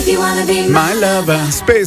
My lover,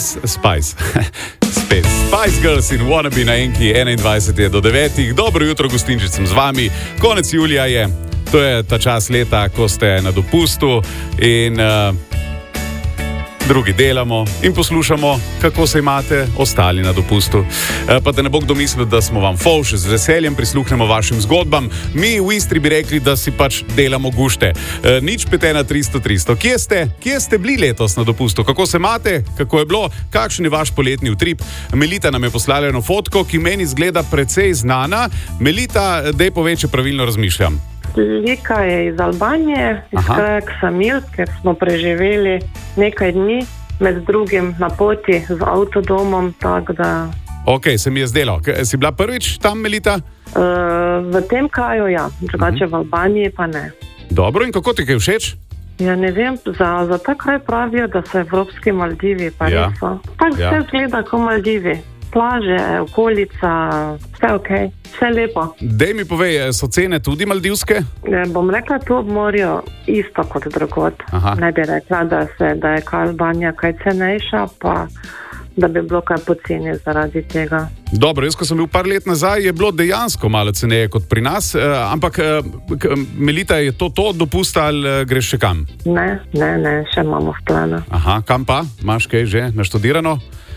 Spice Girls in Wannabe na Enki, 21 do 9. Dobro jutro, gostinčic, sem z vami. Konec julija je, to je ta čas leta, ko ste na dopustu in drugi delamo in poslušamo, kako se imate ostali na dopustu. Pa da ne bo kdo mislil, da smo vam fovš, z veseljem prisluhnemo vašim zgodbam. Mi v Istri bi rekli, da si pač delamo gušte. Nič 51300. Kje ste bili letos na dopustu? Kako se imate? Kako je bilo? Kakšen je vaš poletni utrip? Melita nam je poslala eno fotko, ki meni izgleda precej znana. Melita, daj pove, če pravilno razmišljam. Slika je iz Albanije, iz kraja Ksamil, ker smo preživeli nekaj dni, med drugim na poti z avtodomom, tako da... Ok, se mi je zdelo. Si bila prvič tam, Melita? V tem kraju, ja. Drugače v Albaniji pa ne. Dobro, in kako ti je všeč? Ja, ne vem, za ta kraj pravijo, da so evropski Maldivi, pa res so. Tako vse zgleda kot Maldivi. Plaže, okolica, vse ok, vse lepo. Dej mi povej, so cene tudi maldivske? Bom rekla, tu ob morju isto kot drugod. Ne bi rekla, da je Albanija kaj cenejša, pa da bi bilo kaj poceni zaradi tega. Dobro, jaz ko sem bil par let nazaj, je bilo dejansko malo ceneje kot pri nas, ampak Melita, je to dopust ali greš še kam? Ne, še imamo v planu. Kam pa? Imaš kaj že naštudirano?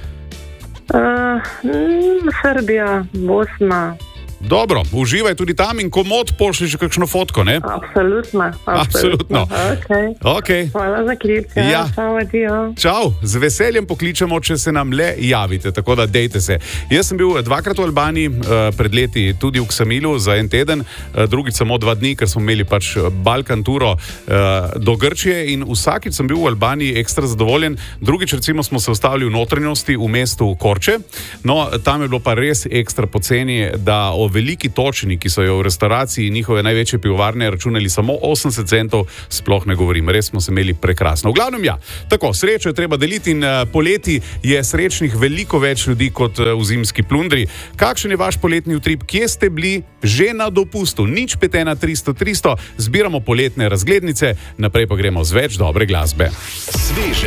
Srbija, Bosna. Dobro, uživaj tudi tam in komod pošli še kakšno fotko, ne? Absolutno. Ok. Hvala za klic. Ja. Čau, adijo. Čau, z veseljem pokličemo, če se nam le javite, tako da dejte se. Jaz sem bil dvakrat v Albaniji, pred leti tudi v Ksamilu za en teden, drugič samo 2 dni, ker smo imeli pač Balkan turo do Grčije in vsakič sem bil v Albaniji ekstra zadovoljen. Drugič recimo smo se ustavili v notranjosti v mestu Korče, no tam je bilo pa res ekstra poceni, da o veliki točini, ki so jo v restauraciji njihove največje pivovarne računali samo 80 centov, sploh ne govorim. Res smo se imeli prekrasno. V glavnem ja, tako, srečo je treba deliti in poleti je srečnih veliko več ljudi kot v zimski plundri. Kakšen je vaš poletni utrip? Kje ste bili že na dopustu? Nič 51300, zbiramo poletne razglednice, naprej pa gremo z več dobre glasbe.